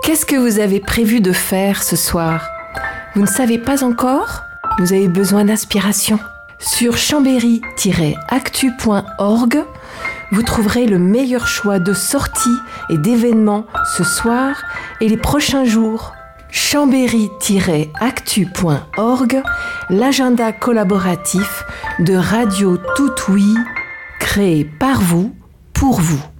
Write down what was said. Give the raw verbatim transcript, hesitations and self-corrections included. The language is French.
Qu'est-ce que vous avez prévu de faire ce soir ? Vous ne savez pas encore ? Vous avez besoin d'inspiration ? Sur chambéry tiret actu point org, vous trouverez le meilleur choix de sorties et d'événements ce soir et les prochains jours. chambéry tiret actu point org, l'agenda collaboratif de Radio Tout Oui, créé par vous, pour vous.